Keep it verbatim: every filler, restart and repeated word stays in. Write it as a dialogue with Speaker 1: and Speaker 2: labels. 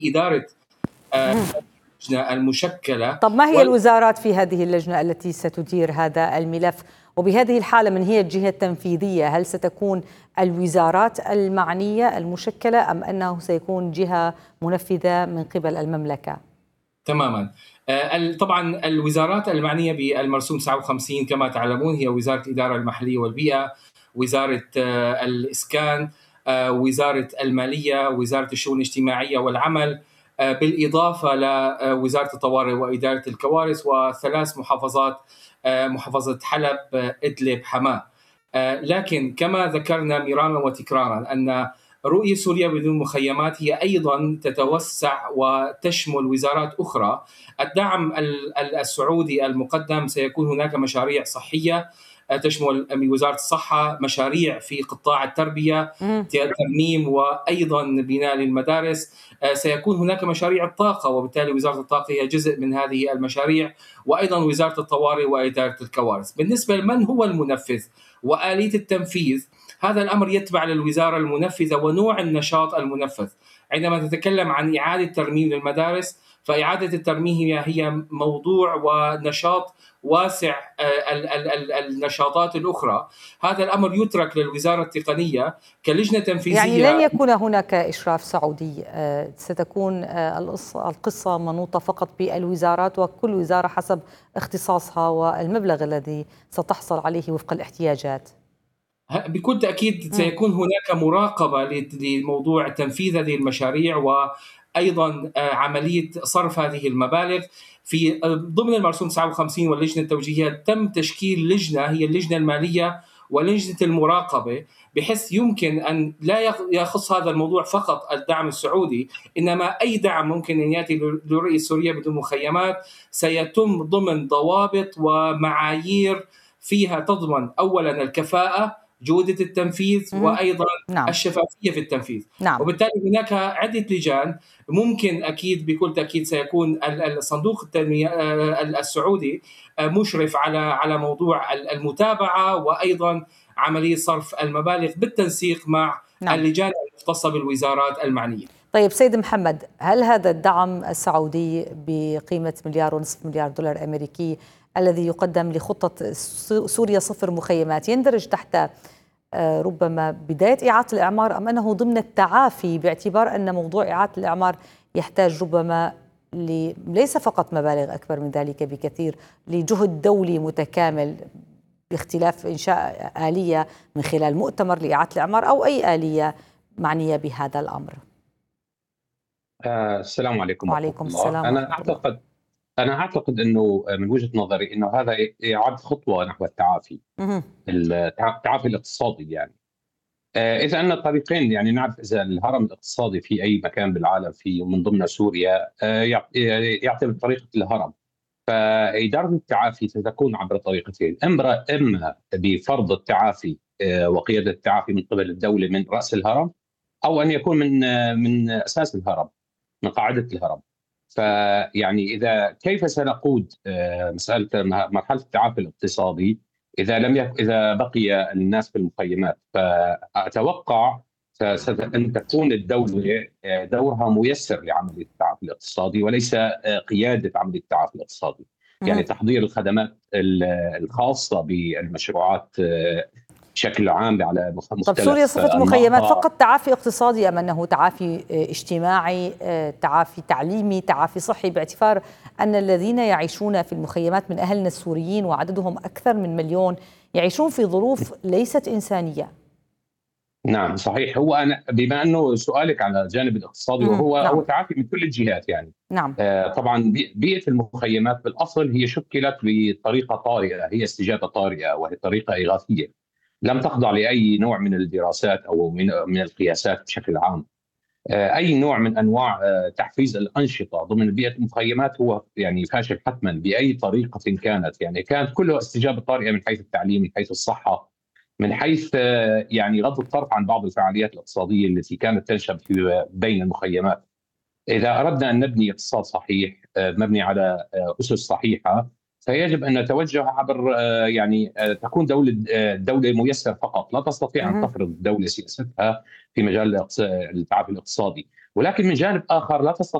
Speaker 1: إدارة
Speaker 2: مهم.
Speaker 1: اللجنة المشكلة.
Speaker 2: طب ما هي
Speaker 1: وال-
Speaker 2: الوزارات في هذه اللجنة التي ستدير هذا الملف؟ وبهذه الحالة من هي الجهة التنفيذية؟ هل ستكون الوزارات المعنية المشكلة أم أنه سيكون جهة منفذة من قبل المملكة؟
Speaker 1: تماما. آه، ال- طبعا الوزارات المعنية بالمرسوم تسعة وخمسين كما تعلمون هي وزارة الإدارة المحلية والبيئة، وزارة آه، الإسكان، آه، وزارة المالية، وزارة الشؤون الاجتماعية والعمل، آه، بالإضافة لوزارة الطوارئ وإدارة الكوارث، وثلاث محافظات، آه، محافظة حلب، آه، إدلب، حماة. آه، لكن كما ذكرنا مرارا وتكرارا أن رؤية سوريا بدون مخيمات هي أيضا تتوسع وتشمل وزارات أخرى. الدعم ال- ال- السعودي المقدم سيكون هناك مشاريع صحية آه، تشمل من وزارة الصحة، مشاريع في قطاع التربية،
Speaker 2: مم.
Speaker 1: ترميم وأيضا بناء للمدارس. آه، سيكون هناك مشاريع الطاقة، وبالتالي وزارة الطاقة هي جزء من هذه المشاريع، وأيضا وزارة الطوارئ وإدارة الكوارث. بالنسبة لمن هو المنفذ وآلية التنفيذ، هذا الأمر يتبع للوزارة المنفذة ونوع النشاط المنفذ. عندما تتكلم عن إعادة ترميم للمدارس، فإعادة الترميم هي هي موضوع ونشاط واسع آه، ال- ال- ال- النشاطات الأخرى. هذا الأمر يترك للوزارة التقنية كلجنة
Speaker 2: يعني
Speaker 1: تنفيذية.
Speaker 2: لن يكون هناك إشراف سعودي، آه، ستكون آه، القص- القصة منوطة فقط بالوزارات وكل وزارة حسب اختصاصها والمبلغ الذي ستحصل عليه وفق الاحتياجات.
Speaker 1: بكل تأكيد
Speaker 2: مم.
Speaker 1: سيكون هناك مراقبة لموضوع تنفيذ هذه المشاريع، وأيضا آه، عملية صرف هذه المبالغ. في آه، ضمن المرسوم تسعة وخمسين واللجنة التوجيهية تم تشكيل لجنة، هي اللجنة المالية ولجنة المراقبة، بحيث يمكن أن لا يخص هذا الموضوع فقط الدعم السعودي، إنما أي دعم ممكن أن يأتي للرؤية السورية بدون مخيمات سيتم ضمن ضوابط ومعايير فيها تضمن أولا الكفاءة، جودة التنفيذ،
Speaker 2: مم.
Speaker 1: وأيضا
Speaker 2: نعم.
Speaker 1: الشفافية في التنفيذ.
Speaker 2: نعم.
Speaker 1: وبالتالي هناك عدة لجان. ممكن أكيد بكل تأكيد سيكون الصندوق التنمية السعودي مشرف على على موضوع المتابعة، وأيضا عملية صرف المبالغ بالتنسيق مع
Speaker 2: نعم.
Speaker 1: اللجان المختصة بالوزارات المعنية.
Speaker 2: طيب سيد محمد، هل هذا الدعم السعودي بقيمة مليار ونصف مليار دولار أمريكي الذي يقدم لخطة سوريا صفر مخيمات يندرج تحت آه، ربما بداية إعادة الإعمار، أم أنه ضمن التعافي، باعتبار أن موضوع إعادة الإعمار يحتاج ربما ليس فقط مبالغ أكبر من ذلك بكثير، لجهد دولي متكامل باختلاف إنشاء آلية من خلال مؤتمر لإعادة الإعمار أو أي آلية معنية بهذا الأمر؟
Speaker 3: آه، السلام عليكم ورحمة
Speaker 2: وعليكم
Speaker 3: الله.
Speaker 2: السلام
Speaker 3: أنا
Speaker 2: ورحمة الله.
Speaker 3: أعتقد أنا أعتقد أنه من وجهة نظري أنه هذا إعادة خطوة نحو التعافي،
Speaker 2: مهم.
Speaker 3: التع- التعافي الاقتصادي. يعني آه، إذا أن الطريقين، يعني نعرف إذا الهرم الاقتصادي في أي مكان بالعالم، في من ضمن سوريا، آه، يع- يعتمد طريقة الهرم. فإدارة التعافي ستكون عبر طريقتين: إما إما بفرض التعافي آه، وقيادة التعافي من قبل الدولة من رأس الهرم، أو أن يكون من آه، من أساس الهرم، من قاعدة الهرم. فيعني إذا كيف سنقود آه، مسألة مرحلة التعافي الاقتصادي إذا لم يك... إذا بقي الناس في المخيمات؟ فأتوقع س- أن تكون الدولة آه، دورها ميسر لعملية التعافي الاقتصادي، وليس آه، قيادة عملية التعافي الاقتصادي. يعني
Speaker 2: مهم.
Speaker 3: تحضير الخدمات ال- الخاصة بالمشروعات آه، بشكل عام على مخ-
Speaker 2: طب سوريا
Speaker 3: مختلف
Speaker 2: صفة
Speaker 3: آه،
Speaker 2: مخيمات
Speaker 3: أنماطها.
Speaker 2: فقط تعافي اقتصادي أم أنه تعافي آه، اجتماعي، آه، تعافي تعليمي، تعافي صحي، باعتبار أن الذين يعيشون في المخيمات من أهلنا السوريين وعددهم أكثر من مليون يعيشون في ظروف ليست إنسانية؟
Speaker 3: نعم صحيح. هو أنا بما أنه سؤالك على الجانب الاقتصادي،
Speaker 2: مهم.
Speaker 3: وهو هو
Speaker 2: نعم.
Speaker 3: تعافي من كل الجهات. يعني
Speaker 2: نعم.
Speaker 3: آه، طبعا بي- بيئة المخيمات بالأصل هي شكلت بطريقة طارئة، هي استجابة طارئة وهي طريقة إغاثية، لم تخضع لأي نوع من الدراسات أو من من القياسات بشكل عام. آه، أي نوع من أنواع آه، تحفيز الأنشطة ضمن بيئة المخيمات هو يعني فاشل حتما بأي طريقة كانت. يعني كانت كلها استجابة طارئة من حيث التعليم، من حيث الصحة، من حيث آه، يعني غض الطرف عن بعض الفعاليات الاقتصادية التي كانت تنشب في بين المخيمات. إذا أردنا أن نبني اقتصاد صحيح آه، مبني على آه، أسس صحيحة، فيجب أن نتوجه عبر آه، يعني آه، تكون دولة آه، دولة ميسر فقط، لا تستطيع أن
Speaker 2: مهم.
Speaker 3: تفرض دولة سياستها في مجال الاقتص- التعافي الاقتصادي. ولكن من جانب اخر لا تستطيع